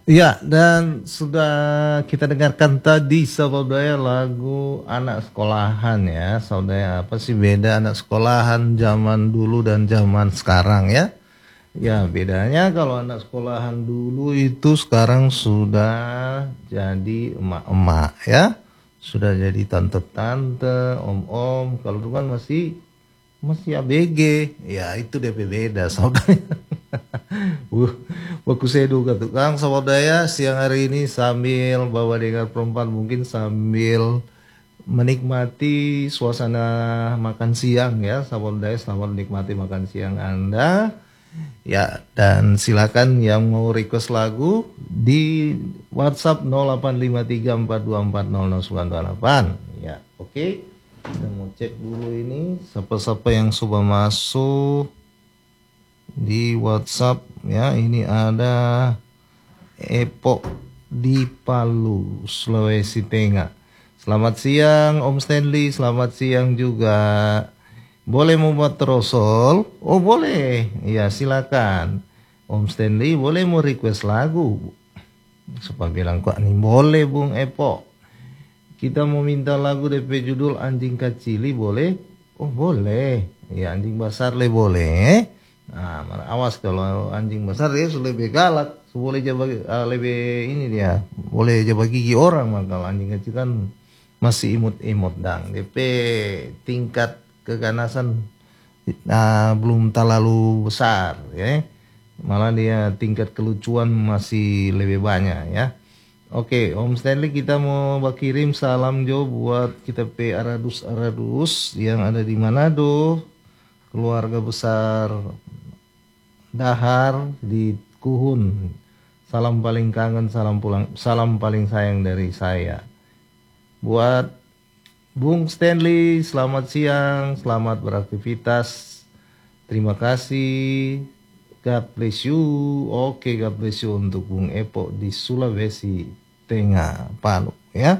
Ya, dan sudah kita dengarkan tadi saudara lagu anak sekolahan ya. Saudara, apa sih beda anak sekolahan zaman dulu dan zaman sekarang ya? Ya, bedanya kalau anak sekolahan dulu itu sekarang sudah jadi emak-emak ya. Sudah jadi tante-tante, om-om. Kalau dulu kan masih ABG. Ya, itu DP beda saudara. Uh, Baku sedu tukang sawadaya siang hari ini sambil bawa dengar perempuan mungkin sambil menikmati suasana makan siang ya sawadaya, selamat menikmati makan siang Anda ya, dan silakan yang mau request lagu di WhatsApp 085342400928 ya. Oke, kita mau cek dulu ini siapa-siapa yang coba masuk di WhatsApp ya. Ini ada Epo di Palu, Sulawesi Tengah. Selamat siang Om Stanley, selamat siang juga. Boleh membuat terosol? Oh boleh, ya silakan. Om Stanley boleh mau request lagu? Supaya bilang kok nih boleh Bung Epo. Kita mau minta lagu DP judul Anjing Kacili boleh? Oh boleh, ya anjing besar le boleh. Nah, awas kalau anjing besar dia sudah lebih galak, boleh jaba lebih ini dia, boleh jaba gigi orang. Maka kalau anjing kecil kan masih imut-imut dang. DP tingkat keganasan belum terlalu besar ya. Malah dia tingkat kelucuan masih lebih banyak ya. Oke, Om Stanley kita mau kirim salam jo buat kita pe aradus-aradus yang ada di Manado, keluarga besar Dahar di Kuhun. Salam paling kangen, salam paling sayang dari saya. Buat Bung Stanley, selamat siang, selamat beraktivitas. Terima kasih. God bless you. Oke, God bless you untuk Bung Epo di Sulawesi Tengah, Palu ya.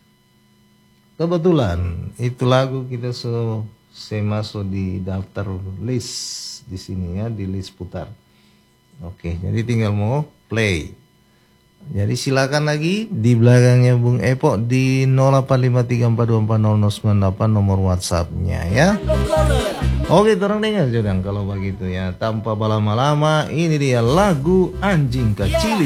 Kebetulan itu lagu kita saya masuk di daftar list di sini ya, di list putar. Oke, jadi tinggal mau play. Jadi silakan lagi di belakangnya Bung Epo di 085342400928 nomor WhatsApp-nya ya. Oke, terang dengar jodang kalau begitu ya. Tanpa berlama-lama, ini dia lagu Anjing Kacili.